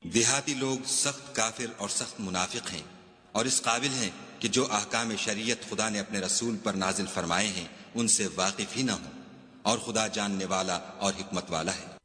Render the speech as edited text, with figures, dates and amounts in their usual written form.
देहाती लोग सख्त काफिर और सख्त मुनाफिक हैं और इस काबिल हैं कि जो अहकाम शरीयत खुदा ने अपने रसूल पर नाजिल फरमाए हैं उनसे वाकिफ ही न हो, और खुदा जानने वाला और हिकमत वाला है।